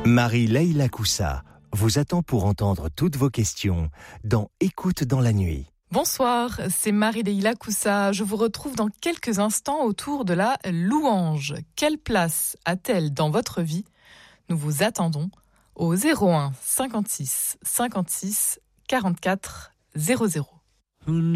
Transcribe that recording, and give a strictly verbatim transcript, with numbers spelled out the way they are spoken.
Marie-Leila Coussa vous attend pour entendre toutes vos questions dans Écoute dans la nuit. Bonsoir, c'est Marie-Leila Coussa. Je vous retrouve dans quelques instants autour de la louange. Quelle place a-t-elle dans votre vie ? Nous vous attendons au zéro un cinquante-six cinquante-six quarante-quatre zéro zéro.